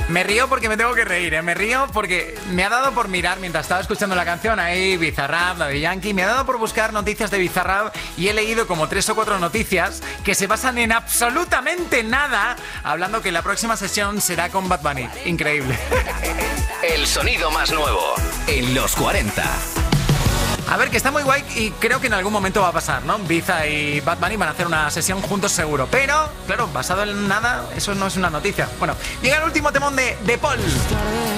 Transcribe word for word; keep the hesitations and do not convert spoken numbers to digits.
Me río porque me tengo que reír, ¿eh? Me río porque me ha dado por mirar, mientras estaba escuchando la canción, ahí Bizarrap, Daddy Yankee, me ha dado por buscar noticias de Bizarrap y he leído como tres o cuatro noticias que se basan en absolutamente nada, hablando que la próxima sesión será con Bad Bunny. Increíble. El sonido más nuevo en los cuarenta. A ver, que está muy guay y creo que en algún momento va a pasar, ¿no? Biza y Bad Bunny van a hacer una sesión juntos seguro. Pero, claro, basado en nada, eso no es una noticia. Bueno, llega el último temón de, de Paul.